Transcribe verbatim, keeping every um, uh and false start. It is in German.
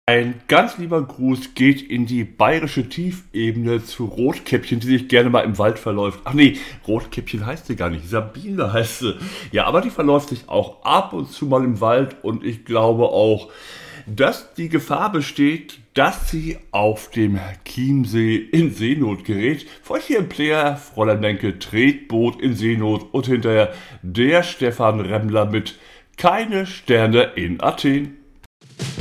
Ein ganz lieber Gruß geht in die bayerische Tiefebene zu Rotkäppchen, die sich gerne mal im Wald verläuft. Ach nee, Rotkäppchen heißt sie gar nicht, Sabine heißt sie. Ja, aber die verläuft sich auch ab und zu mal im Wald und ich glaube auch, dass die Gefahr besteht, dass sie auf dem Chiemsee in Seenot gerät. Für euch hier im Player, Fräulein Lenke, Tretboot in Seenot und hinterher der Stefan Remmler mit Keine Sterne in Athen.